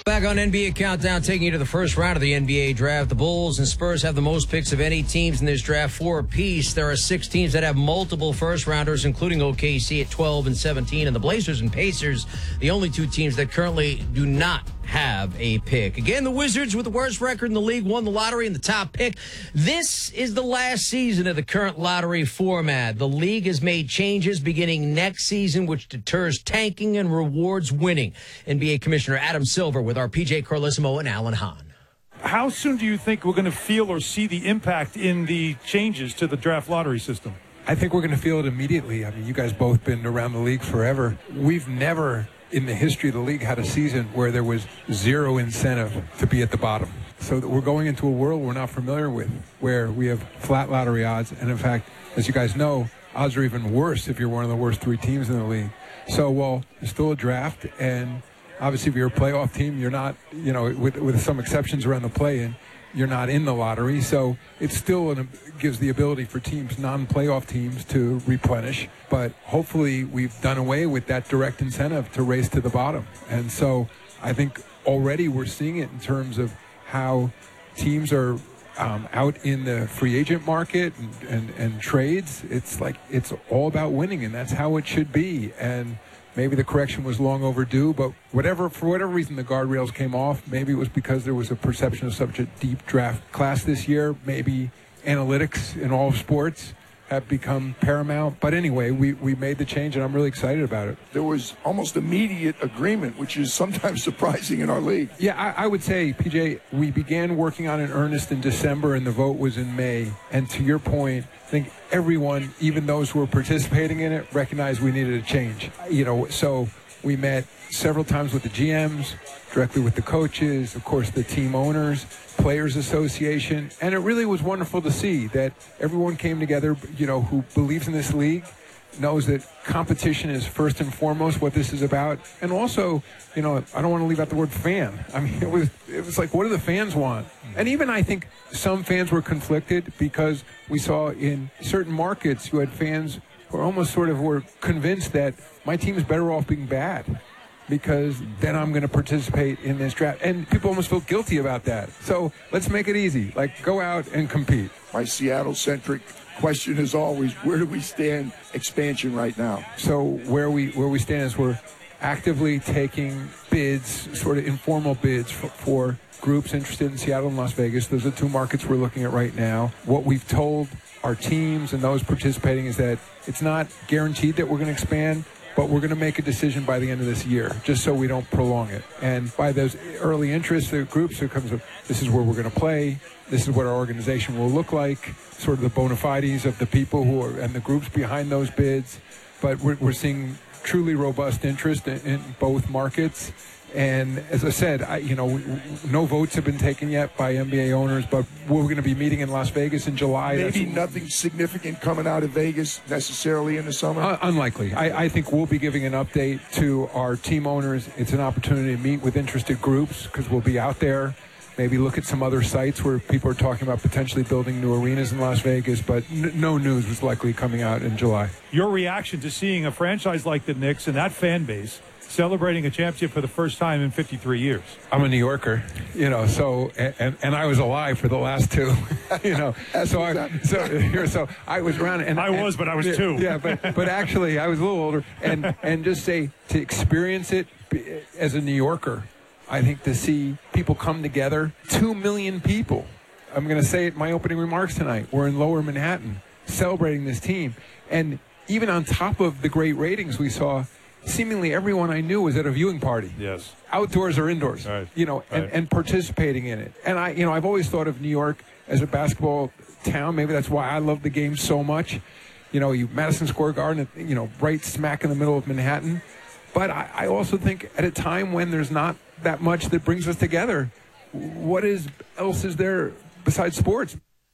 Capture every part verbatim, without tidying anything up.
Back on N B A Countdown, taking you to the first round of the N B A draft. The Bulls and Spurs have the most picks of any teams in this draft, four apiece. There are six teams that have multiple first-rounders, including O K C at twelve and seventeen, and the Blazers and Pacers, the only two teams that currently do not have a pick. Again, the Wizards, with the worst record in the league, won the lottery in the top pick. This is the last season of the current lottery format. The league has made changes beginning next season, which deters tanking and rewards winning. N B A Commissioner Adam Silver with our P J Carlissimo and Alan Hahn. How soon do you think we're going to feel or see the impact in the changes to the draft lottery system? I think we're going to feel it immediately. I mean, you guys both been around the league forever. We've never in the history of the league had a season where there was zero incentive to be at the bottom. So that we're going into a world we're not familiar with, where we have flat lottery odds. And in fact, as you guys know, odds are even worse if you're one of the worst three teams in the league. So, well, it's still a draft, and obviously if you're a playoff team, you're not, you know, with, with some exceptions around the play-in, you're not in the lottery. So it still an, gives the ability for teams, non-playoff teams, to replenish. But hopefully we've done away with that direct incentive to race to the bottom. And so I think already we're seeing it in terms of how teams are um, out in the free agent market and, and, and trades. It's like it's all about winning, and that's how it should be. And maybe the correction was long overdue, but whatever, for whatever reason the guardrails came off, maybe it was because there was a perception of such a deep draft class this year. Maybe analytics in all sports have become paramount. But anyway, we, we made the change, and I'm really excited about it. There was almost immediate agreement, which is sometimes surprising in our league. Yeah, I, I would say, P J, we began working on it in earnest in December, and the vote was in May. And to your point, I think everyone, even those who were participating in it, recognized we needed a change. You know, so we met several times with the G Ms, directly with the coaches, of course, the team owners, Players Association, and it really was wonderful to see that everyone came together, you know, who believes in this league, knows that competition is first and foremost what this is about, and also, you know, I don't want to leave out the word fan. I mean, it was it was like, what do the fans want? And even I think some fans were conflicted because we saw in certain markets you had fans who almost sort of were convinced that my team is better off being bad, because then I'm going to participate in this draft. And people almost feel guilty about that. So let's make it easy. Like, go out and compete. My Seattle-centric question is always, where do we stand expansion right now? So where we where we stand is we're actively taking bids, sort of informal bids for, for groups interested in Seattle and Las Vegas. Those are two markets we're looking at right now. What we've told our teams and those participating is that it's not guaranteed that we're going to expand, but we're going to make a decision by the end of this year, just so we don't prolong it. And by those early interests, the groups, there comes a, this is where we're going to play, this is what our organization will look like, sort of the bona fides of the people who are, and the groups behind those bids. But we're, we're seeing truly robust interest in, in both markets. And as I said, I, you know, no votes have been taken yet by N B A owners, but we're going to be meeting in Las Vegas in July. Maybe That's, nothing significant coming out of Vegas necessarily in the summer? Uh, unlikely. I, I think we'll be giving an update to our team owners. It's an opportunity to meet with interested groups because we'll be out there. Maybe look at some other sites where people are talking about potentially building new arenas in Las Vegas, but n- no news was likely coming out in July. Your reaction to seeing a franchise like the Knicks and that fan base celebrating a championship for the first time in fifty-three years. I'm a New Yorker, you know, so, and, and I was alive for the last two, you know, so I, so, so I was around. And I was, and, but I was two. Yeah, but, but actually I was a little older, and, and just say, to experience it as a New Yorker, I think to see people come together, two million people, I'm going to say it in my opening remarks tonight, we're in Lower Manhattan celebrating this team. And even on top of the great ratings we saw, seemingly everyone I knew was at a viewing party. Yes. Outdoors or indoors. Right. You know, and, Right. and participating in it. And I, you know, I've always thought of New York as a basketball town. Maybe that's why I love the game so much. You know, you Madison Square Garden, you know, right smack in the middle of Manhattan. But I, I also think at a time when there's not that much that brings us together, what is else is there besides sports?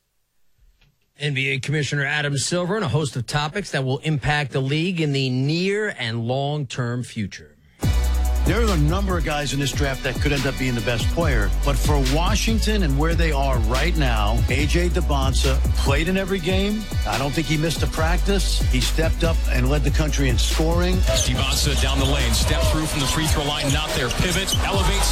N B A Commissioner Adam Silver and a host of topics that will impact the league in the near and long-term future. There are a number of guys in this draft that could end up being the best player. But for Washington and where they are right now, A J Debonsa played in every game. I don't think he missed a practice. He stepped up and led the country in scoring. Debonsa down the lane, step through from the free throw line, not there. Pivot, elevates.